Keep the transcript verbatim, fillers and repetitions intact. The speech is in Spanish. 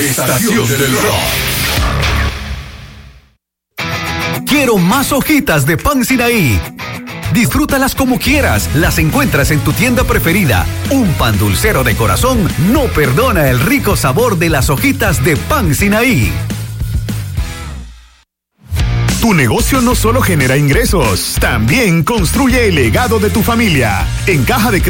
estación del rock. Quiero más hojitas de pan Sinaí. Disfrútalas como quieras, las encuentras en tu tienda preferida. Un pan dulcero de corazón no perdona el rico sabor de las hojitas de pan Sinaí. Tu negocio no solo genera ingresos, también construye el legado de tu familia. En Caja de Crédito